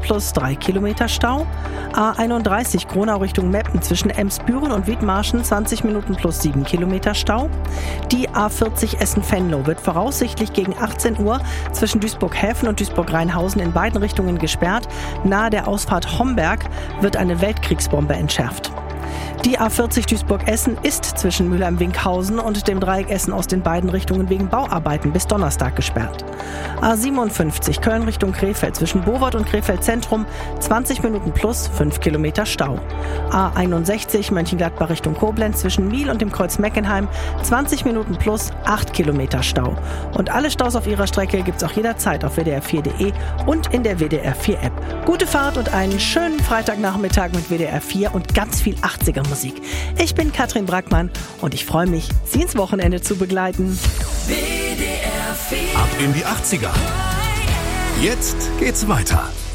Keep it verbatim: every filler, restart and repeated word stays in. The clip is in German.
plus drei Kilometer Stau. A einunddreißig Gronau Richtung Meppen zwischen Emsbüren und Wiedmarschen zwanzig Minuten plus sieben Kilometer Stau. Die A vierzig Essen-Venlo wird voraussichtlich gegen achtzehn Uhr zwischen Duisburg-Häfen und Duisburg-Rheinhausen in beiden Richtungen gesperrt. Nahe der Ausfahrt Homberg wird eine Weltkriegsbombe entschärft. Die A vierzig Duisburg-Essen ist zwischen Mülheim-Winkhausen und dem Dreieck Essen aus den beiden Richtungen wegen Bauarbeiten bis Donnerstag gesperrt. A siebenundfünfzig Köln Richtung Krefeld zwischen Bowort und Krefeld Zentrum zwanzig Minuten plus fünf Kilometer Stau. A einundsechzig Mönchengladbach Richtung Koblenz zwischen Miel und dem Kreuz Meckenheim zwanzig Minuten plus acht Kilometer Stau. Und alle Staus auf ihrer Strecke gibt's auch jederzeit auf W D R vier Punkt de und in der W D R vier App. Gute Fahrt und einen schönen Freitagnachmittag mit W D R vier und ganz viel achtziger Musik. Ich bin Katrin Brackmann und ich freue mich, Sie ins Wochenende zu begleiten. W D R vier. Ab in die achtziger. Jetzt geht's weiter.